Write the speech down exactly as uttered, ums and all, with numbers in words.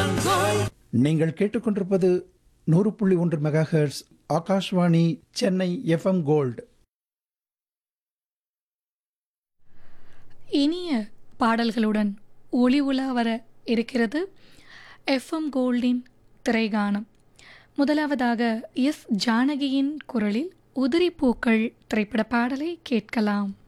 நீங்கள் கேட்டுக்கொண்டிருப்பது நூறு புள்ளி ஒன்று mega hertz Akashvani Chennai FM gold. இனிய பாடல்களுடன் ஒளி உலா வர இருக்கிறது எஃப்எம் கோல்டின் திரைகானம். முதலாவதாக எஸ் ஜானகியின் குரலில் உதிரி பூக்கள் திரைப்பட பாடலை கேட்கலாம்.